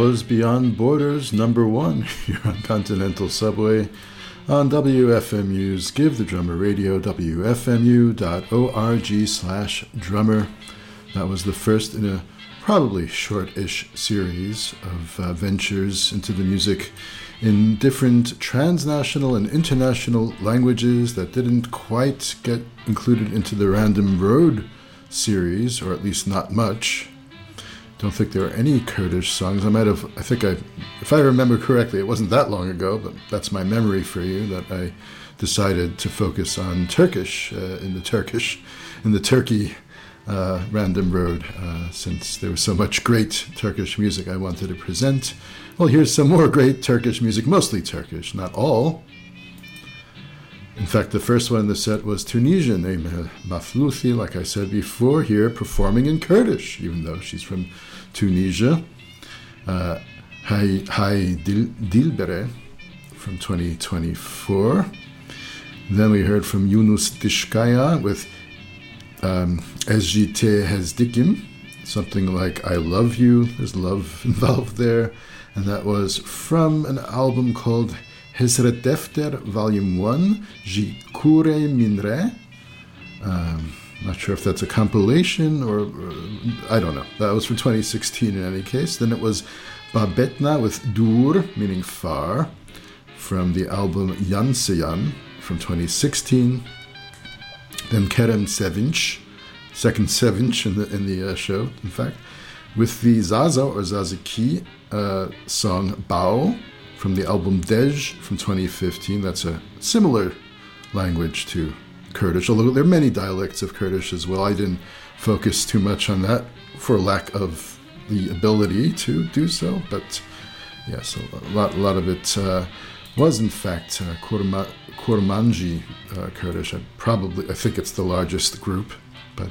was Beyond Borders #1 here on Continental Subway on WFMU's Give the Drummer Radio, wfmu.org/drummer. That was the first in a probably short-ish series of ventures into the music in different transnational and international languages that didn't quite get included into the Random Road series, or at least not much. Don't think there were any Kurdish songs. If I remember correctly, it wasn't that long ago, but that's my memory for you, that I decided to focus on Turkish, in the Turkey Random Road, since there was so much great Turkish music I wanted to present. Well, here's some more great Turkish music, mostly Turkish, not all. In fact, the first one in the set was Tunisian, Emel Mathlouthi, like I said before, here performing in Kurdish, even though she's from Tunisia. Hay Dilbere from 2024. Then we heard from Yunus Dishkaya with Ezjite Hezdikim, something like I Love You. There's love involved there. And that was from an album called Hezret Defter, Volume 1, Jikure Minre. Not sure if that's a compilation or I don't know. That was from 2016 in any case. Then it was Babetna with Dur, meaning far, from the album Yanseyan from 2016. Then Kerem Sevinç, second Sevinç in the show, in fact, with the Zaza or Zaziki song Bao, from the album Dej from 2015. That's a similar language to Kurdish, although there are many dialects of Kurdish as well. I didn't focus too much on that for lack of the ability to do so, but yes, a lot of it was in fact Kurmanji Kurdish. I think it's the largest group, but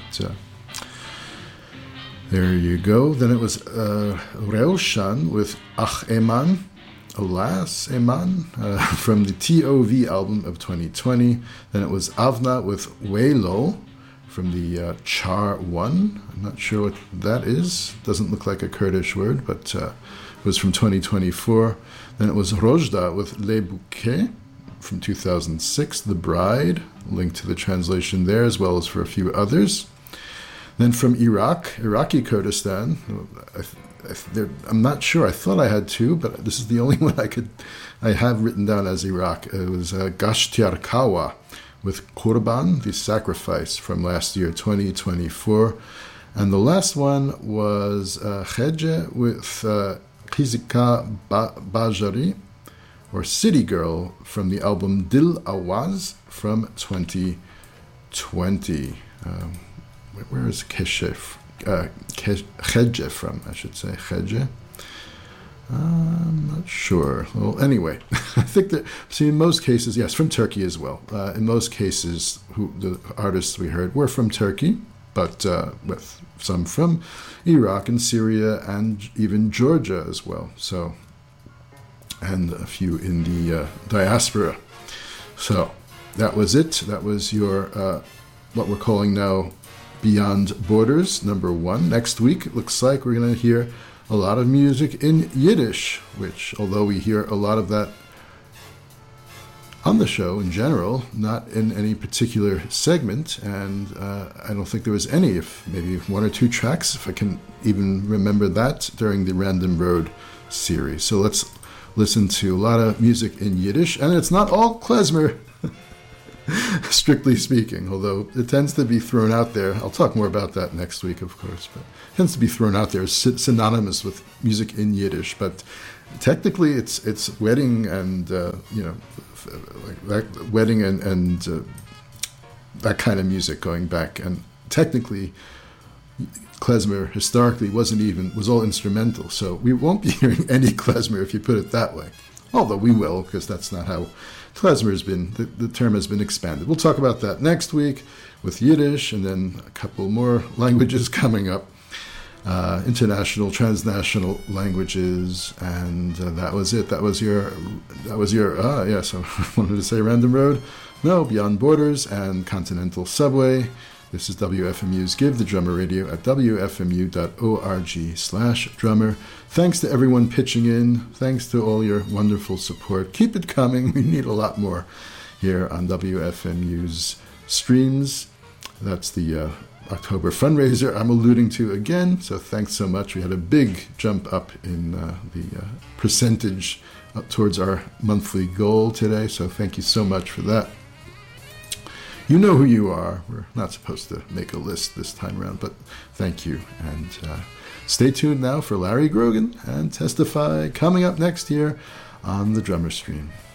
there you go. Then it was Reushan with Ach Eman, Alas Eman, from the TOV album of 2020. Then it was Avna with Welo from the Char 1. I'm not sure what that is. Doesn't look like a Kurdish word, but it was from 2024. Then it was Rojda with Le Bouquet from 2006, The Bride, linked to the translation there, as well as for a few others. Then from Iraqi Kurdistan, I'm not sure. I thought I had two, but this is the only one I have written down as Iraq. It was Gashtiar Kawa with Qurban, the sacrifice, from last year, 2024. And the last one was Khedje with Khizika Bajari, or City Girl, from the album Dil Awaz from 2020. Where is Khedje from, I should say. Khedje? I'm not sure. Well, anyway, I think that, in most cases, yes, from Turkey as well. In most cases, the artists we heard were from Turkey, but with some from Iraq and Syria and even Georgia as well. So, and a few in the diaspora. So, that was it. That was your, what we're calling now Beyond Borders #1. Next week, it looks like we're going to hear a lot of music in Yiddish, which, although we hear a lot of that on the show in general, not in any particular segment, and I don't think there was any, if maybe one or two tracks, if I can even remember that, during the Random Road series. So let's listen to a lot of music in Yiddish, and it's not all klezmer, strictly speaking, although it tends to be thrown out there. I'll talk more about that next week, of course, but it tends to be thrown out there as synonymous with music in Yiddish. But technically, it's wedding and like that, wedding and that kind of music going back. And technically, klezmer historically was all instrumental. So we won't be hearing any klezmer if you put it that way. Although we will, because that's not how klezmer has been, the term has been expanded. We'll talk about that next week with Yiddish, and then a couple more languages coming up, international, transnational languages, and that was it. That was your, yes, I wanted to say Random Road. No, Beyond Borders and Continental Subway. This is WFMU's Give the Drummer Radio at wfmu.org/drummer. Thanks to everyone pitching in. Thanks to all your wonderful support. Keep it coming. We need a lot more here on WFMU's streams. That's the October fundraiser I'm alluding to again. So thanks so much. We had a big jump up in the percentage up towards our monthly goal today. So thank you so much for that. You know who you are. We're not supposed to make a list this time around, but thank you. And stay tuned now for Larry Grogan and Testify coming up next year on the Drummer Stream.